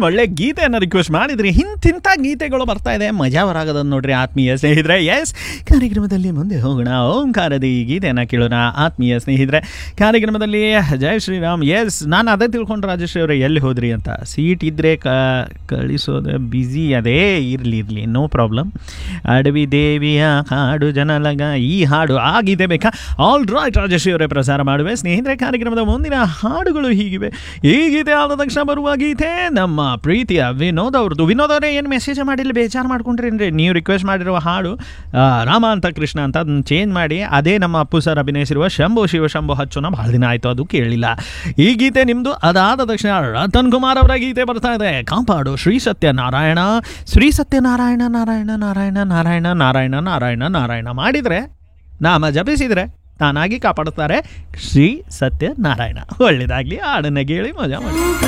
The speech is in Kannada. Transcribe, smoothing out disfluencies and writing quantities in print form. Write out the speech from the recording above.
ಒಳ್ಳೆ ಗೀತೆಯನ್ನು ರಿಕ್ವೆಸ್ಟ್ ಮಾಡಿದ್ರಿ. ಇಂತಿಂಥ ಗೀತೆಗಳು ಬರ್ತಾ ಇದೆ, ಮಜಾ ಬರಾಗದನ್ನು ನೋಡ್ರಿ ಆತ್ಮೀಯ ಸ್ನೇಹಿತರೆ. ಎಸ್, ಕಾರ್ಯಕ್ರಮದಲ್ಲಿ ಮುಂದೆ ಹೋಗೋಣ. ಓಂಕಾರದ ಈ ಗೀತೆಯನ್ನು ಕೇಳೋಣ ಆತ್ಮೀಯ ಸ್ನೇಹಿತರೆ. ಕಾರ್ಯಕ್ರಮದಲ್ಲಿ ಜೈ ಶ್ರೀರಾಮ್. ಎಸ್, ನಾನು ಅದೇ ತಿಳ್ಕೊಂಡು ರಾಜಶ್ರೀ ಅವರೇ ಎಲ್ಲಿ ಹೋದ್ರಿ ಅಂತ. ಸೀಟ್ ಇದ್ದರೆ ಕಳಿಸೋದು ಬ್ಯುಸಿ ಅದೇ, ಇರಲಿ ನೋ ಪ್ರಾಬ್ಲಮ್. ಅಡವಿ ದೇವಿಯ ಹಾಡು ಜನಲಗ, ಈ ಹಾಡು ಆ ಗೀತೆ ಬೇಕಾ? ಆಲ್ ರೈಟ್ ರಾಜಶ್ರೀ ಅವರೇ, ಪ್ರಸಾರ ಮಾಡುವೆ ಸ್ನೇಹಿತರೆ. ಕಾರ್ಯಕ್ರಮದ ಮುಂದಿನ ಹಾಡುಗಳು ಹೀಗಿವೆ. ಈ ಗೀತೆ ಆದ ತಕ್ಷಣ ಬರುವ ಗೀತೆ ನಮ್ಮ ಪ್ರೀತಿಯ ವಿನೋದ್ ಅವ್ರದ್ದು. ವಿನೋದ್ ಅವರೇ ಏನು ಮೆಸೇಜ್ ಮಾಡಿಲ್ಲ, ಬೇಜಾರು ಮಾಡ್ಕೊಂಡ್ರೇನ್ರಿ? ನೀವು ರಿಕ್ವೆಸ್ಟ್ ಮಾಡಿರುವ ಹಾಡು ರಾಮ ಅಂತ ಕೃಷ್ಣ ಅಂತ, ಅದನ್ನ ಚೇಂಜ್ ಮಾಡಿ ಅದೇ ನಮ್ಮ ಅಪ್ಪು ಸರ್ ಅಭಿನಯಿಸಿರುವ ಶಂಭು ಶಿವಶಂಭು ಹಚ್ಚೋನ ಭಾಳ ದಿನ ಆಯಿತು, ಅದು ಕೇಳಿಲ್ಲ. ಈ ಗೀತೆ ನಿಮ್ಮದು. ಅದಾದ ತಕ್ಷಣ ರತನ್ ಕುಮಾರ್ ಅವರ ಗೀತೆ ಬರ್ತಾ ಇದೆ, ಕಾಪಾಡು ಶ್ರೀ ಸತ್ಯನಾರಾಯಣ. ಶ್ರೀ ಸತ್ಯನಾರಾಯಣ ನಾರಾಯಣ ನಾರಾಯಣ ನಾರಾಯಣ ನಾರಾಯಣ ನಾರಾಯಣ ನಾರಾಯಣ ಮಾಡಿದರೆ, ನಾಮ ಜಪಿಸಿದರೆ ತಾನಾಗಿ ಕಾಪಾಡುತ್ತಾರೆ ಶ್ರೀ ಸತ್ಯನಾರಾಯಣ. ಒಳ್ಳೆಯದಾಗಲಿ, ಹಾಡನ್ನು ಕೇಳಿ ಮಜಾ ಮಾಡಿ.